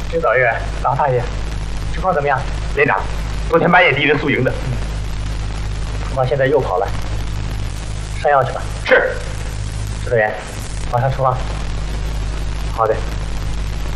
指导员，老大爷，情况怎么样？ 连长，昨天半夜敌人宿营的， 恐怕现在又跑了。上药去吧。 是。 指导员，马上出发。 好的。